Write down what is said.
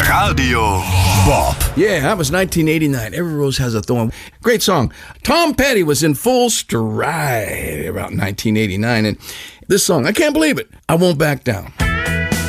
Radio Bob. Yeah, that was 1989. Every Rose Has a Thorn. Great song. Tom Petty was in full stride about 1989. And this song, I can't believe it. I Won't Back Down.